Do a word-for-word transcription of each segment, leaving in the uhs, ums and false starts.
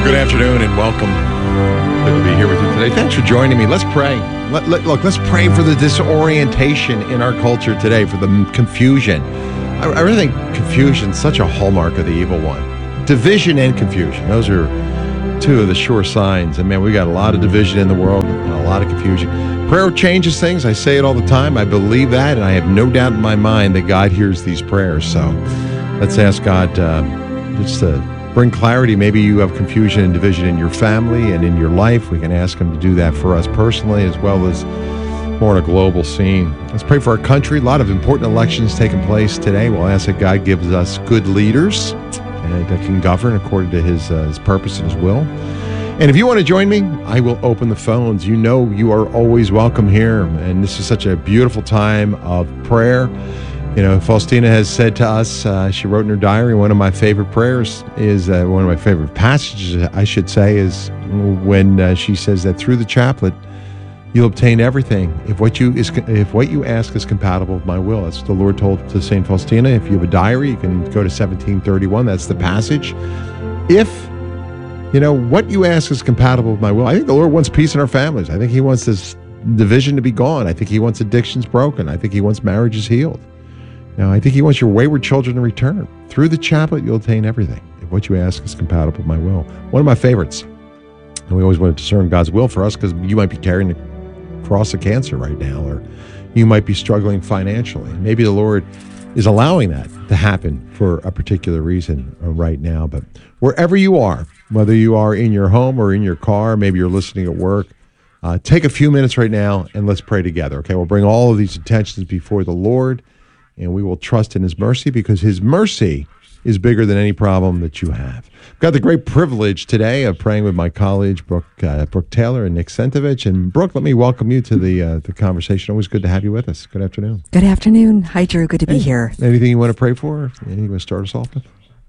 Good afternoon and welcome. Good to be here with you today. Thanks for joining me. Let's pray. Let, let, look, let's pray for the disorientation in our culture today, for the confusion. I, I really think confusion is such a hallmark of the evil one. Division and confusion. Those are two of the sure signs. And man, we got a lot of division in the world and a lot of confusion. Prayer changes things. I say it all the time. I believe that, and I have no doubt in my mind that God hears these prayers. So let's ask God uh, just to bring clarity. Maybe you have confusion and division in your family and in your life. We can ask him to do that for us personally as well as more on a global scene. Let's pray for our country. A lot of important elections taking place today. We'll ask that God gives us good leaders and that can govern according to his, uh, his purpose and his will. And if you want to join me, I will open the phones. You know you are always welcome here. And this is such a beautiful time of prayer. You know, Faustina has said to us, uh, she wrote in her diary, one of my favorite prayers is, uh, one of my favorite passages, I should say, is when uh, she says that through the chaplet, you'll obtain everything if what you is if what you ask is compatible with my will. That's what the Lord told to Saint Faustina. If you have a diary, you can go to seventeen thirty-one. That's the passage. If, you know, what you ask is compatible with my will. I think the Lord wants peace in our families. I think he wants this division to be gone. I think he wants addictions broken. I think he wants marriages healed. Now, I think he wants your wayward children to return. Through the chaplet, you'll attain everything if what you ask is compatible with my will. One of my favorites. And we always want to discern God's will for us because you might be carrying the cross of cancer right now, or you might be struggling financially. Maybe the Lord is allowing that to happen for a particular reason right now. But wherever you are, whether you are in your home or in your car, maybe you're listening at work, uh, take a few minutes right now and let's pray together. Okay, we'll bring all of these intentions before the Lord. And we will trust in his mercy because his mercy is bigger than any problem that you have. I've got the great privilege today of praying with my colleagues, Brooke, uh, Brooke Taylor and Nick Sentovich. And Brooke, let me welcome you to the uh, the conversation. Always good to have you with us. Good afternoon. Good afternoon. Hi, Drew. Good to be hey, here. Anything you want to pray for? Anything you want to start us off with?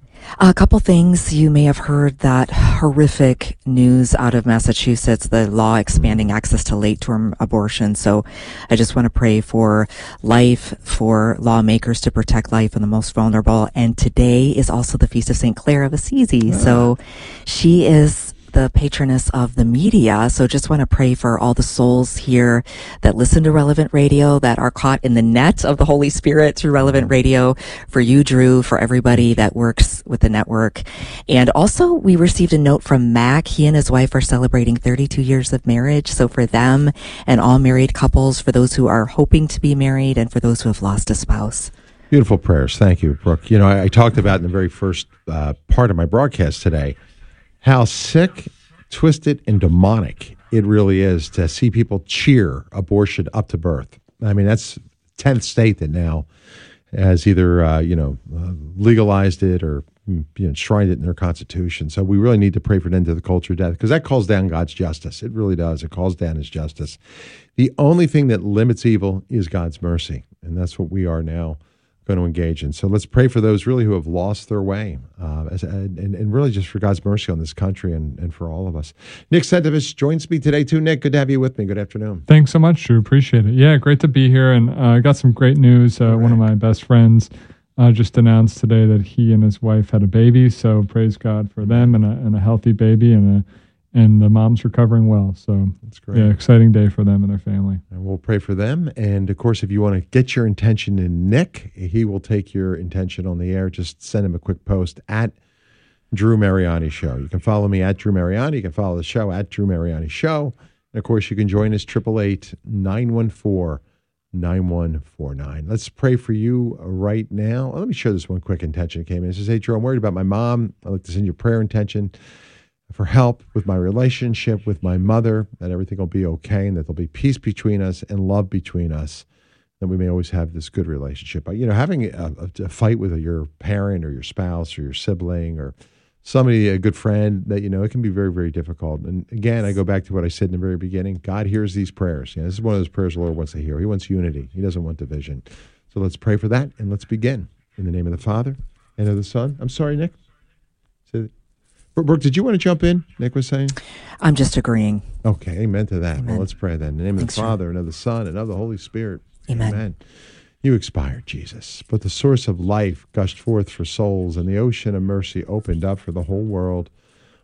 A couple things. You may have heard that horrific news out of Massachusetts, the law expanding access to late-term abortion. So I just want to pray for life, for lawmakers to protect life and the most vulnerable. And today is also the Feast of Saint Clare of Assisi. Ah. So she is the patroness of the media. So just want to pray for all the souls here that listen to Relevant Radio, that are caught in the net of the Holy Spirit through Relevant Radio, for you, Drew, for everybody that works with the network. And also we received a note from Mac. He and his wife are celebrating thirty-two years of marriage. So for them and all married couples, for those who are hoping to be married, and for those who have lost a spouse. Beautiful prayers. Thank you, Brooke. You know, I, I talked about in the very first uh, part of my broadcast today how sick, twisted, and demonic it really is to see people cheer abortion up to birth. I mean, that's tenth state that now has either, uh, you know, uh, legalized it or you know, enshrined it in their constitution. So we really need to pray for an end to the culture of death because that calls down God's justice. It really does. It calls down his justice. The only thing that limits evil is God's mercy, and that's what we are now going to engage in. So let's pray for those really who have lost their way, uh, as, and, and really just for God's mercy on this country and, and for all of us. Nick Sentovich joins me today too. Nick, good to have you with me. Good afternoon. Thanks so much, Drew. Appreciate it. Yeah, great to be here. And I uh, got some great news. Uh, right. One of my best friends uh, just announced today that he and his wife had a baby. So praise God for them and a, and a healthy baby, and a And the mom's recovering well. So that's great. Yeah, exciting day for them and their family. And we'll pray for them. And of course, if you want to get your intention in Nick, he will take your intention on the air. Just send him a quick post at Drew Mariani Show. You can follow me at Drew Mariani. You can follow the show at Drew Mariani Show. And of course, you can join us, eight eight eight, nine one four, nine one four nine. Let's pray for you right now. Let me share this one quick intention that came in. It says, hey, Drew, I'm worried about my mom. I'd like to send you a prayer intention for help with my relationship with my mother, that everything will be okay and that there'll be peace between us and love between us, that we may always have this good relationship. But, you know, having a, a fight with your parent or your spouse or your sibling or somebody, a good friend, that, you know, it can be very, very difficult. And again, I go back to what I said in the very beginning. God hears these prayers. You know, this is one of those prayers the Lord wants to hear. He wants unity. He doesn't want division. So let's pray for that, and let's begin. In the name of the Father, and of the Son. I'm sorry, Nick. Say that. Brooke, did you want to jump in? Nick was saying? I'm just agreeing. Okay, amen to that. Amen. Well, let's pray then. In the name Thanks, of the Father, and of the Son, and of the Holy Spirit. Amen. Amen. You expired, Jesus, but the source of life gushed forth for souls, and the ocean of mercy opened up for the whole world.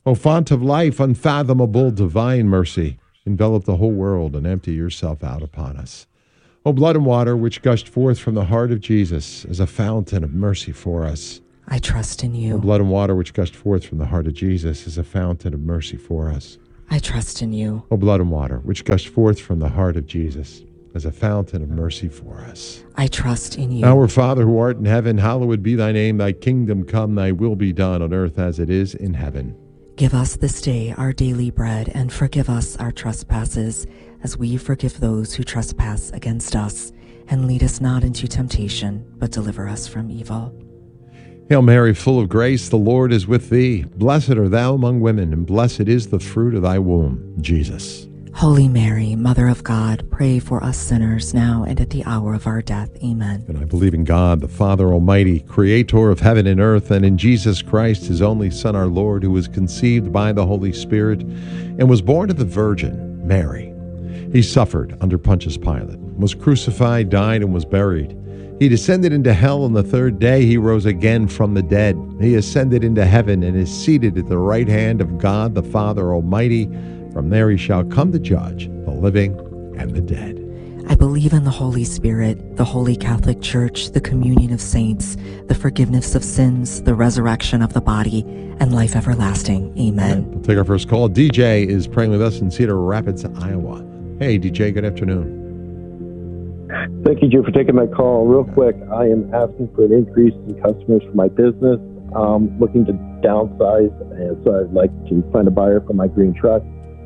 O font of life, unfathomable divine mercy, envelop the whole world and empty yourself out upon us. O blood and water which gushed forth from the heart of Jesus as a fountain of mercy for us. I trust in you. O blood and water which gushed forth from the heart of Jesus as a fountain of mercy for us. I trust in you. O blood and water which gushed forth from the heart of Jesus as a fountain of mercy for us. I trust in you. Our Father who art in heaven, hallowed be thy name. Thy kingdom come, thy will be done on earth as it is in heaven. Give us this day our daily bread, and forgive us our trespasses, as we forgive those who trespass against us. And lead us not into temptation, but deliver us from evil. Hail Mary, full of grace, the Lord is with thee. Blessed art thou among women, and blessed is the fruit of thy womb, Jesus. Holy Mary, Mother of God, pray for us sinners now and at the hour of our death. Amen. And I believe in God, the Father Almighty, creator of heaven and earth, and in Jesus Christ, his only Son, our Lord, who was conceived by the Holy Spirit and was born of the Virgin Mary. He suffered under Pontius Pilate, was crucified, died, and was buried. He descended into hell on the third day. He rose again from the dead. He ascended into heaven and is seated at the right hand of God, the Father Almighty. From there he shall come to judge the living and the dead. I believe in the Holy Spirit, the Holy Catholic Church, the communion of saints, the forgiveness of sins, the resurrection of the body, and life everlasting. Amen. We'll take our first call. D J is praying with us in Cedar Rapids, Iowa. Hey, D J, good afternoon. Thank you, Joe, for taking my call. Real quick, I am asking for an increase in customers for my business. Um, looking to downsize, and so I'd like to find a buyer for my green truck.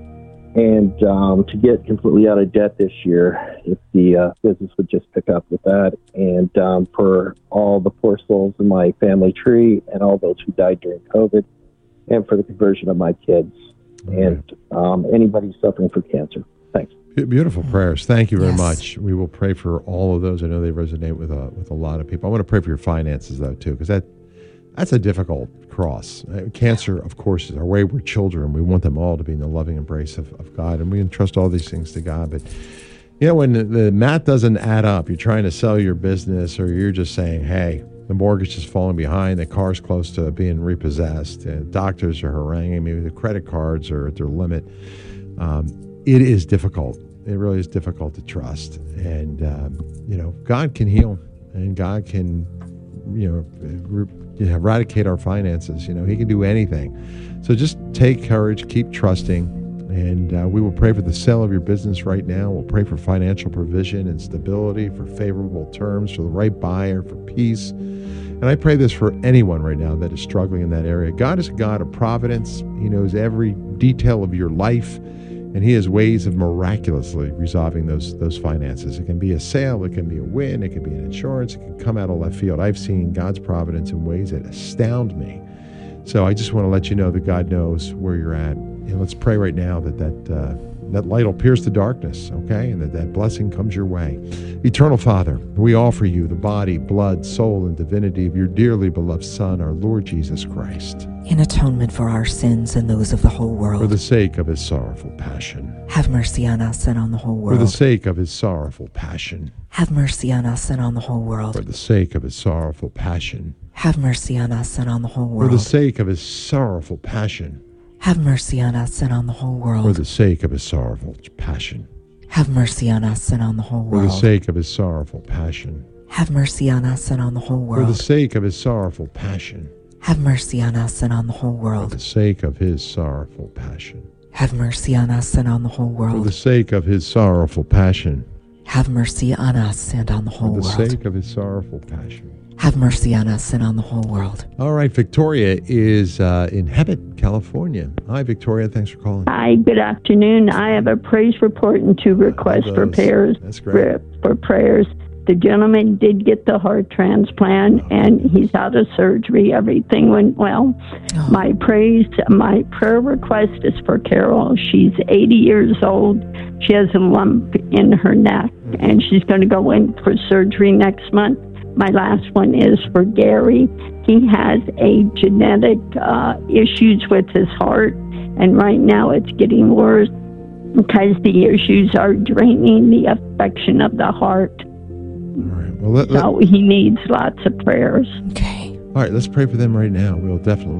And um, to get completely out of debt this year, if the uh, business would just pick up with that. And um, for all the poor souls in my family tree and all those who died during COVID, and for the conversion of my kids, okay. and um, anybody suffering from cancer. Thanks. Beautiful prayers. Thank you very Yes. much. We will pray for all of those. I know they resonate with a, with a lot of people. I want to pray for your finances, though, too, because that that's a difficult cross. Uh, cancer, of course, is our wayward children. We want them all to be in the loving embrace of, of God, and we entrust all these things to God. But, you know, when the, the math doesn't add up, you're trying to sell your business, or you're just saying, hey, the mortgage is falling behind, the car's close to being repossessed, uh, doctors are haranguing me, the credit cards are at their limit. Um, it is difficult. It really is difficult to trust. And, um, you know, God can heal, and God can, you know, re- eradicate our finances. You know, he can do anything. So just take courage, keep trusting, and uh, we will pray for the sale of your business right now. We'll pray for financial provision and stability, for favorable terms, for the right buyer, for peace. And I pray this for anyone right now that is struggling in that area. God is a God of providence. He knows every detail of your life, and he has ways of miraculously resolving those those finances. It can be a sale, it can be a win, it can be an insurance, it can come out of left field. I've seen God's providence in ways that astound me. So I just want to let you know that God knows where you're at. And let's pray right now that that, uh, that light will pierce the darkness, okay? And that that blessing comes your way. Eternal Father, we offer you the body, blood, soul, and divinity of your dearly beloved Son, our Lord Jesus Christ. In atonement for our sins and those of the whole world. For the sake of his sorrowful passion. Have mercy on us and on the whole world. For the sake of his sorrowful passion. Have mercy on us and on the whole world. For the sake of his sorrowful passion. Have mercy on us and on the whole world. For the sake of his sorrowful passion. Have mercy on us and on the whole world. For the sake of his sorrowful passion. Have mercy on us and on the whole world. For the sake of his sorrowful passion. Have mercy on us and on the whole world. For the sake of his sorrowful passion. Have mercy on us and on the whole For world. the sake of his sorrowful passion. Have mercy on us and on the whole For the world. sake of his sorrowful passion. Have mercy on us and on the whole For the world. sake of his sorrowful passion. Have mercy on us and on the whole world. All right, Victoria is uh, in Hebbet, California. Hi, Victoria. Thanks for calling. Hi, good afternoon. I have a praise report and two requests for those. prayers. That's great. For prayers. The gentleman did get the heart transplant, and he's out of surgery. Everything went well. Oh. My praise, my prayer request is for Carol. She's eighty years old. She has a lump in her neck, and she's going to go in for surgery next month. My last one is for Gary. He has a genetic uh, issues with his heart, and right now it's getting worse because the issues are draining the affection of the heart. All right. Well, let, let, So he needs lots of prayers. Okay. all right, let's pray for them right now. We'll definitely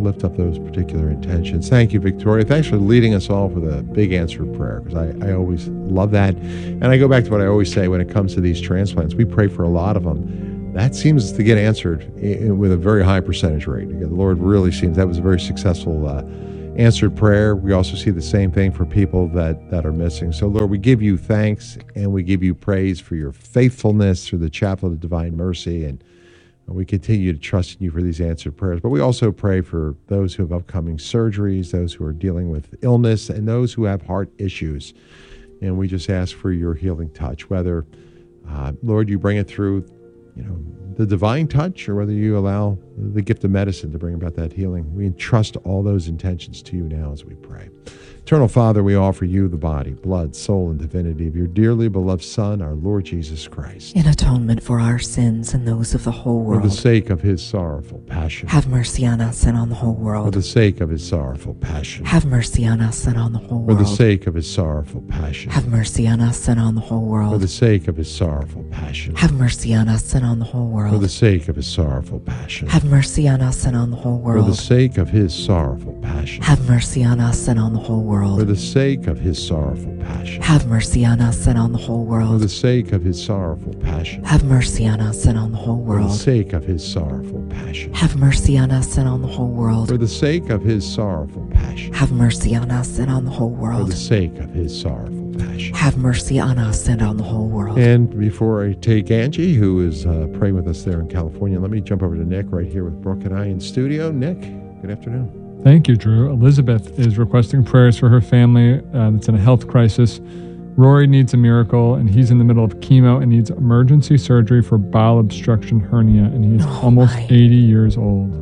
lift up those particular intentions. Thank you, Victoria. Thanks for leading us all with a big answered prayer, because I, I always love that. And I go back to what I always say when it comes to these transplants. We pray for a lot of them. That seems to get answered in, with a very high percentage rate. The Lord really seems, that was a very successful uh, answered prayer. We also see the same thing for people that, that are missing. So, Lord, we give you thanks and we give you praise for your faithfulness through the Chaplet of Divine Mercy, and we continue to trust in you for these answered prayers. But we also pray for those who have upcoming surgeries, those who are dealing with illness, and those who have heart issues. And we just ask for your healing touch, whether, uh, Lord, you bring it through, you know, the divine touch, or whether you allow the gift of medicine to bring about that healing. We entrust all those intentions to you now as we pray. Eternal Father, we offer you the body, blood, soul, and divinity of your dearly beloved Son, our Lord Jesus Christ, in atonement for our sins and those of the whole world. For the sake of his sorrowful passion. Have mercy on us and on the whole world. For the sake of his sorrowful passion. Have mercy on us and on the whole For world. the sake of his sorrowful passion. Have mercy on us and on the whole world. For the sake of his sorrowful passion. Have mercy on us and on the whole world. For the sake of his sorrowful passion. Have mercy on us and on the whole world. For the sake of his sorrowful passion. Have mercy on us and on the whole world. For the sake of his sorrowful passion. Have mercy on us and on the whole For world. the sake of his sorrowful passion. Have mercy on us and on the whole For the world. sake of his sorrowful passion. Have mercy on us and on the whole world. For the sake of his sorrowful passion. Have mercy on us and on the whole For the world. sake of his sorrowful passion. Have mercy on us and on the whole world. And before I take Angie, who is uh, praying with us there in California, let me jump over to Nick right here with Brooke and I in studio. Nick, good afternoon. Thank you, Drew. Elizabeth is requesting prayers for her family uh, that's in a health crisis. Rory needs a miracle, and he's in the middle of chemo and needs emergency surgery for bowel obstruction hernia, and he's Oh, almost my. eighty years old.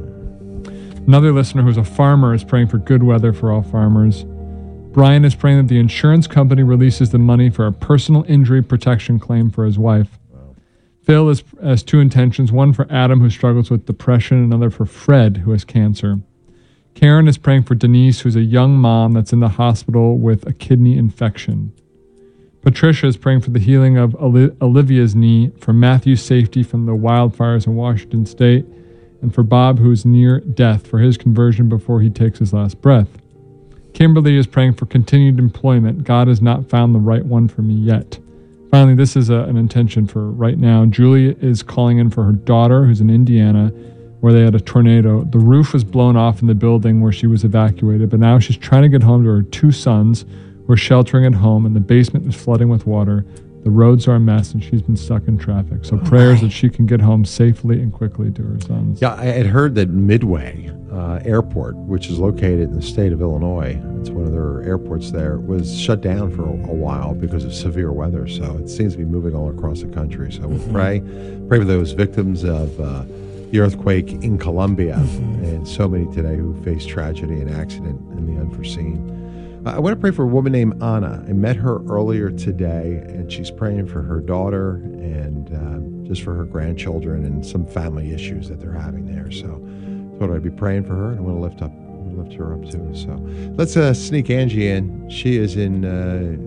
Another listener who's a farmer is praying for good weather for all farmers. Brian is praying that the insurance company releases the money for a personal injury protection claim for his wife. Wow. Phil is, has two intentions, one for Adam, who struggles with depression, and another for Fred, who has cancer. Karen is praying for Denise, who's a young mom that's in the hospital with a kidney infection. Patricia is praying for the healing of Oli- Olivia's knee, for Matthew's safety from the wildfires in Washington State, and for Bob, who's near death, for his conversion before he takes his last breath. Kimberly is praying for continued employment. God has not found the right one for me yet. Finally, this is a, an intention for right now. Julie is calling in for her daughter, who's in Indiana, where they had a tornado. The roof was blown off in the building where she was evacuated, but now she's trying to get home to her two sons who are sheltering at home, and the basement is flooding with water. The roads are a mess, and she's been stuck in traffic. So prayers that she can get home safely and quickly to her sons. Yeah, I had heard that Midway uh, Airport, which is located in the state of Illinois, it's one of their airports there, was shut down for a, a while because of severe weather. So it seems to be moving all across the country. So we'll pray, pray for those victims of uh, the earthquake in Colombia, mm-hmm. and so many today who face tragedy and accident and the unforeseen. Uh, I want to pray for a woman named Anna. I met her earlier today, and she's praying for her daughter and um, just for her grandchildren and some family issues that they're having there. So I thought I'd be praying for her, and I want to lift up, lift her up too. So let's uh, sneak Angie in. She is in, uh,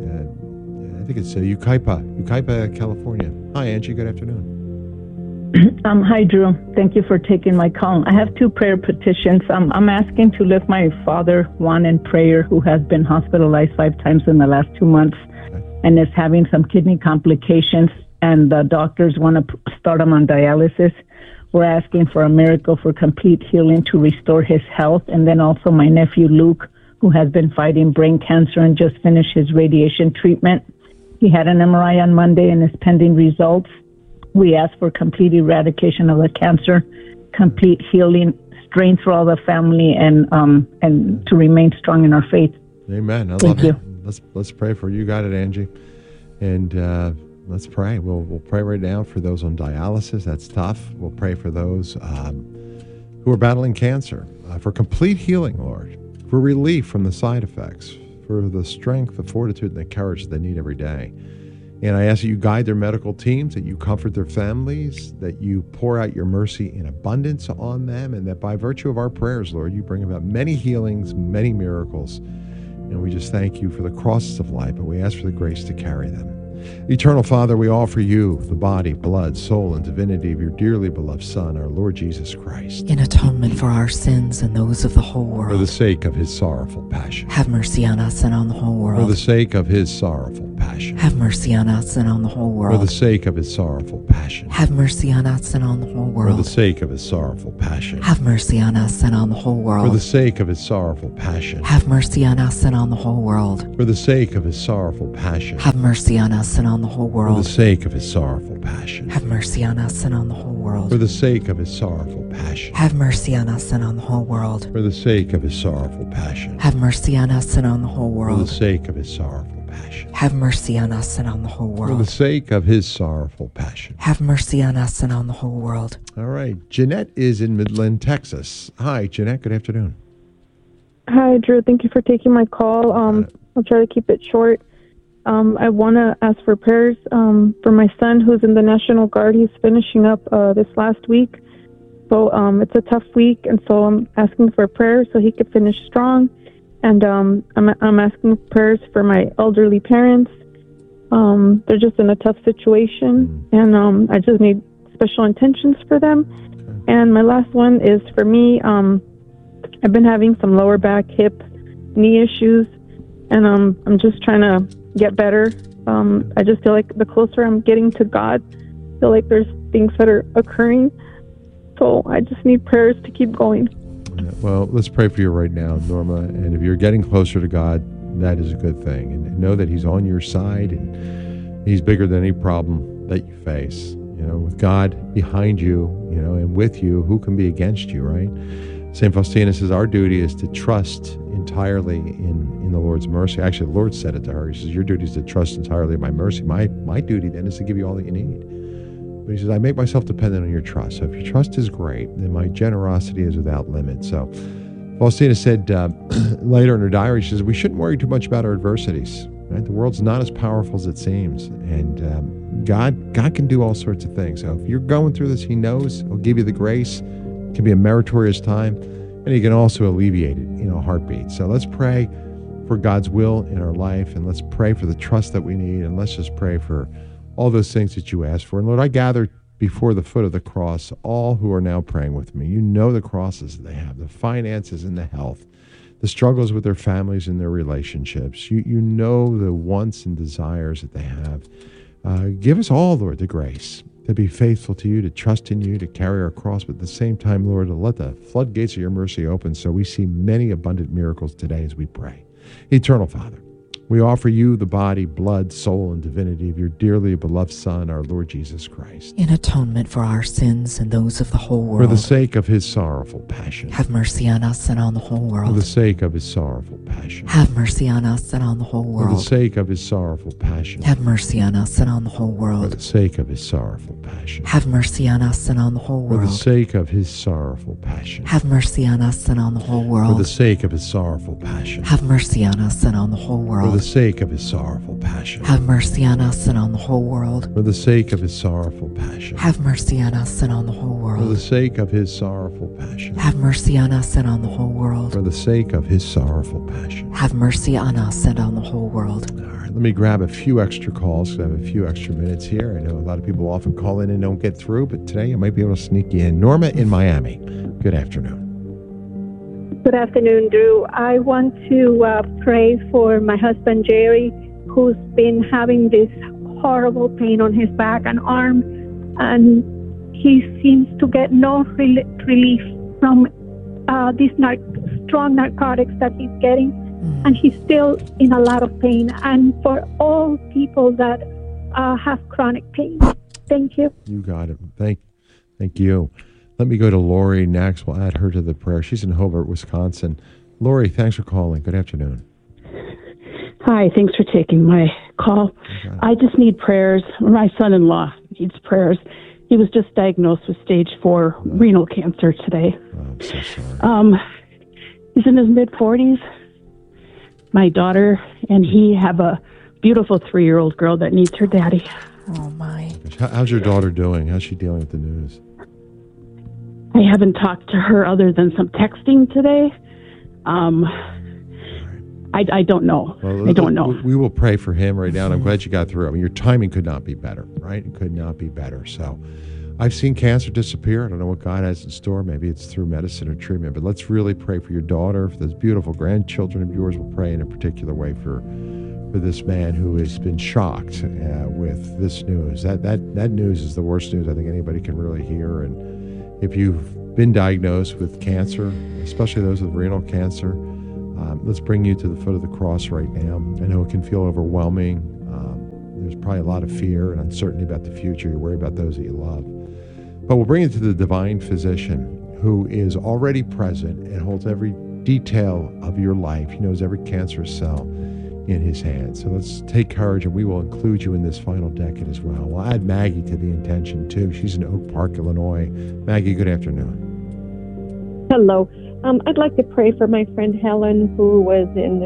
uh, I think it's uh, Yucaipa, Yucaipa, California. Hi, Angie. Good afternoon. Um, hi, Drew. Thank you for taking my call. I have two prayer petitions. Um, I'm asking to lift my father, Juan, in prayer, who has been hospitalized five times in the last two months okay. and is having some kidney complications, and the doctors want to start him on dialysis. We're asking for a miracle for complete healing to restore his health. And then also my nephew, Luke, who has been fighting brain cancer and just finished his radiation treatment. He had an M R I on Monday and is pending results. We ask for complete eradication of the cancer, complete healing, strength for all the family, and um, and to remain strong in our faith. Amen. I Thank love you. it. Let's let's pray for you. You got it, Angie. And uh, let's pray. We'll we'll pray right now for those on dialysis. That's tough. We'll pray for those um, who are battling cancer, uh, for complete healing, Lord, for relief from the side effects, for the strength, the fortitude, and the courage they need every day. And I ask that you guide their medical teams, that you comfort their families, that you pour out your mercy in abundance on them, and that by virtue of our prayers, Lord, you bring about many healings, many miracles. And we just thank you for the crosses of life, and we ask for the grace to carry them. Eternal Father, we offer you the body, blood, soul, and divinity of your dearly beloved Son, our Lord Jesus Christ, in atonement for our sins and those of the whole world. for the sake of his sorrowful passion. Have mercy on us and on the whole world. For the sake of his sorrowful passion. Have mercy on us and on the whole For world. the sake of his sorrowful passion. Have mercy on us and on the whole For the world. sake of his sorrowful passion. Have mercy on us and on the whole For the world. sake of his sorrowful passion. Have mercy on us and on the whole world. For the sake of his sorrowful passion. Have mercy on us and on the whole For the world. sake of his sorrowful passion. Have mercy on us and on the whole For world. the sake of his sorrowful passion. Have mercy on us and on the whole world. For the sake of his sorrowful passion. Have mercy on us and on the whole For the world. sake of his sorrowful passion. Have mercy on us and on the whole For the world. sake of his sorrowful passion. Have mercy on us and on the whole world. All right. Jeanette is in Midland, Texas. Hi, Jeanette. Good afternoon. Hi, Drew. Thank you for taking my call. Um, I'll try to keep it short. Um, I want to ask for prayers um, for my son who's in the National Guard. He's finishing up uh, this last week. So um, it's a tough week, and so I'm asking for prayers so he could finish strong. And um, I'm, I'm asking prayers for my elderly parents. Um, they're just in a tough situation, and um, I just need special intentions for them. And my last one is for me. Um, I've been having some lower back, hip, knee issues, and um, I'm just trying to get better. Um, I just feel like the closer I'm getting to God, I feel like there's things that are occurring. So I just need prayers to keep going. Yeah, well, let's pray for you right now, Norma. And if you're getting closer to God, that is a good thing. And know that he's on your side and he's bigger than any problem that you face. You know, with God behind you, you know, and with you, who can be against you, right? Saint Faustina says our duty is to trust entirely in, in the Lord's mercy. Actually, the Lord said it to her. He says, your duty is to trust entirely in my mercy. My, my duty then is to give you all that you need. But he says, I make myself dependent on your trust. So if your trust is great, then my generosity is without limit. So Faustina said uh, later in her diary, she says, we shouldn't worry too much about our adversities. Right? The world's not as powerful as it seems. And um, God, God can do all sorts of things. So if you're going through this, he knows. He'll give you the grace. It can be a meritorious time. And he can also alleviate it in a heartbeat. So let's pray for God's will in our life. And let's pray for the trust that we need. And let's just pray for all those things that you asked for. And Lord, I gather before the foot of the cross all who are now praying with me. You know the crosses they have, the finances and the health, the struggles with their families and their relationships. You, you know the wants and desires that they have. Uh, give us all, Lord, the grace to be faithful to you, to trust in you, to carry our cross, but at the same time, Lord, to let the floodgates of your mercy open so we see many abundant miracles today as we pray. Eternal Father, we offer you the body, blood, soul, and divinity of your dearly beloved Son, our Lord Jesus Christ, In atonement for our sins and those of the whole world. for the sake of his sorrowful passion. Have mercy on us and on the whole For the world. sake of his sorrowful passion. Have mercy on us and on the whole For the world. sake of his sorrowful passion. Have mercy on us and on the whole For world. the sake of his sorrowful passion. Have mercy on us and on the whole For the world. sake of his sorrowful passion. Have mercy on us and on the whole For the world. sake of his sorrowful passion. Have mercy on us and on the whole For the world. sake of his sorrowful passion. Have mercy on us and on the whole world. For the sake of his sorrowful passion. Have mercy on us and on the whole For the world. sake of his sorrowful passion. Have mercy on us and on the whole world. For the sake of his sorrowful passion. Have mercy on us and on the whole world. All right, let me grab a few extra calls because I have a few extra minutes here. I know a lot of people often call in and don't get through, but today I might be able to sneak you in. Norma in Miami. Good afternoon. Good afternoon, Drew. I want to uh, pray for my husband, Jerry, who's been having this horrible pain on his back and arm, and he seems to get no rel- relief from uh, these nar- strong narcotics that he's getting, and he's still in a lot of pain. And for all people that uh, have chronic pain, thank you. You got it. Thank, thank you. Let me go to Lori next. We'll add her to the prayer. She's in Hobart, Wisconsin. Lori, thanks for calling. Good afternoon. Hi, thanks for taking my call. Okay. I just need prayers. My son-in-law needs prayers. He was just diagnosed with stage four Oh. renal cancer today. Oh, I'm so sorry. Um, he's in his mid-forties. My daughter and he have a beautiful three-year-old girl that needs her daddy. Oh, my. How- How's your daughter doing? How's she dealing with the news? I haven't talked to her other than some texting today. Um, I, I don't know. Well, I don't know. We, we will pray for him right now, and I'm glad you got through. I mean, your timing could not be better, right? It could not be better. So I've seen cancer disappear. I don't know what God has in store. Maybe it's through medicine or treatment, but let's really pray for your daughter, for those beautiful grandchildren of yours. We'll pray in a particular way for for this man who has been shocked uh, with this news. That, that, that news is the worst news I think anybody can really hear. And if you've been diagnosed with cancer, especially those with renal cancer, um, let's bring you to the foot of the cross right now. I know it can feel overwhelming. Um, there's probably a lot of fear and uncertainty about the future. You worry about those that you love. But we'll bring you to the divine physician who is already present and holds every detail of your life. He knows every cancerous cell in his hands. So let's take courage, and we will include you in this final decade as well. We'll add Maggie to the intention too. She's in Oak Park, Illinois. Maggie, good afternoon. Hello. Um, I'd like to pray for my friend Helen, who was in the